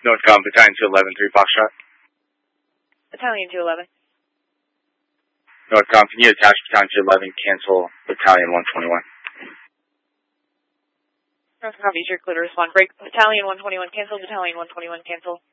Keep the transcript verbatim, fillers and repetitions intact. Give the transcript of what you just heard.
Northcom, Battalion two eleven, three Foxtrot. Battalion two eleven. Northcom, can you attach Battalion two eleven, cancel Battalion one twenty-one? Northcom, you're clear to respond. Break Battalion one twenty-one, cancel, Battalion one twenty-one, cancel.